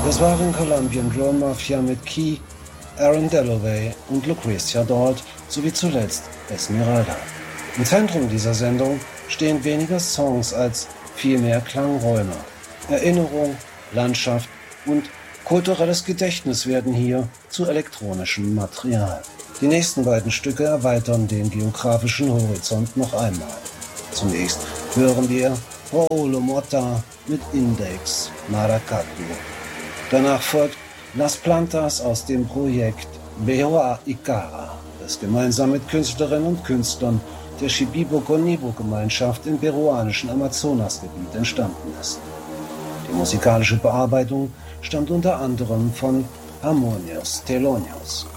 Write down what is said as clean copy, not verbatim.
Das waren Colombian Drone Mafia mit Key, Aaron Dalloway und Lucrecia Dalt sowie zuletzt Esmeralda. Im Zentrum dieser Sendung stehen weniger Songs als vielmehr Klangräume. Erinnerung, Landschaft und kulturelles Gedächtnis werden hier zu elektronischem Material. Die nächsten beiden Stücke erweitern den geografischen Horizont noch einmal. Zunächst hören wir Paulo Motta mit Index Maracatu. Danach folgt Las Plantas aus dem Projekt Beoa y Cara, das gemeinsam mit Künstlerinnen und Künstlern der Shipibo-Conibo-Gemeinschaft im peruanischen Amazonasgebiet entstanden ist. Die musikalische Bearbeitung stammt unter anderem von Harmonios Thelonious.